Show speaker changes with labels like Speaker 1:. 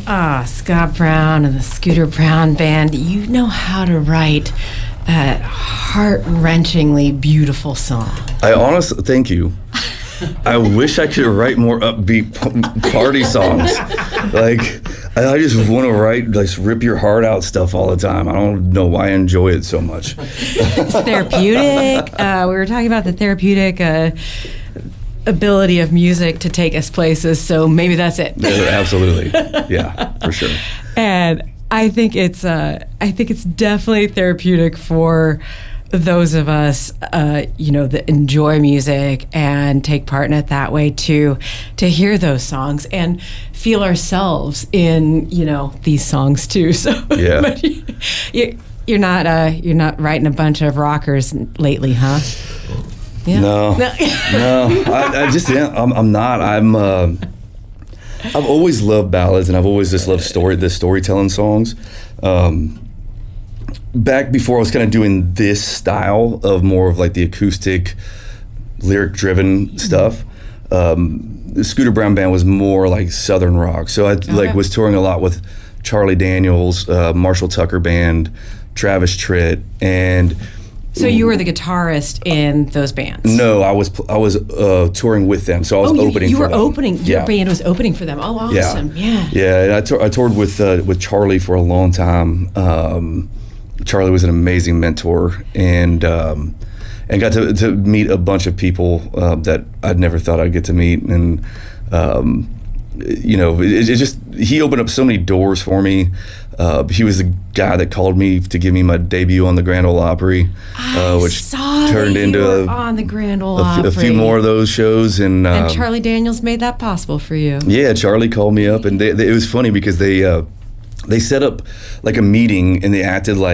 Speaker 1: Scott Brown and the Scooter Brown Band. You know how to write a heart-wrenchingly beautiful song.
Speaker 2: I honestly, thank you. I wish I could write more upbeat party songs. Like, I just want to write, like, rip your heart out stuff all the time. I don't know why I enjoy it so much.
Speaker 1: It's therapeutic. We were talking about the therapeutic ability of music to take us places, so maybe that's it.
Speaker 2: Yeah, absolutely. Yeah, for sure.
Speaker 1: And I think it's definitely therapeutic for those of us, that enjoy music and take part in it that way to hear those songs and feel ourselves in, these songs too. So
Speaker 2: yeah.
Speaker 1: But you're not writing a bunch of rockers lately, huh? Yeah.
Speaker 2: No. I just I'm not. I've always loved ballads, and I've always just loved the storytelling songs. Back before I was kind of doing this style of more of like the acoustic, lyric-driven stuff, the Scooter Brown Band was more like Southern rock. So I was touring a lot with Charlie Daniels, Marshall Tucker Band, Travis Tritt, and.
Speaker 1: So you were the guitarist in those bands?
Speaker 2: No, I was touring with them. So I was opening.
Speaker 1: You
Speaker 2: for
Speaker 1: were
Speaker 2: them.
Speaker 1: opening. Your band was opening for them. Oh, awesome! Yeah.
Speaker 2: And I toured with Charlie for a long time. Charlie was an amazing mentor, and got to meet a bunch of people that I'd never thought I'd get to meet, and he opened up so many doors for me. He was the guy that called me to give me my debut on the Grand Ole Opry, which turned into
Speaker 1: on the Grand Ole Opry.
Speaker 2: A few more of those shows, and
Speaker 1: Charlie Daniels made that possible for you.
Speaker 2: Yeah, Charlie called me up, and it was funny because they set up like a meeting, and they acted like